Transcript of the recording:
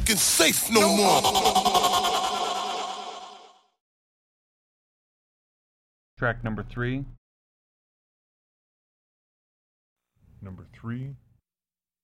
fucking safe no more. Track number 3. Number 3.